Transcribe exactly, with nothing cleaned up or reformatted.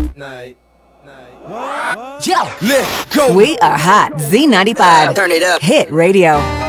night, night. Yo, let go. We are hot. Z ninety-five. Turn it up. Hit radio.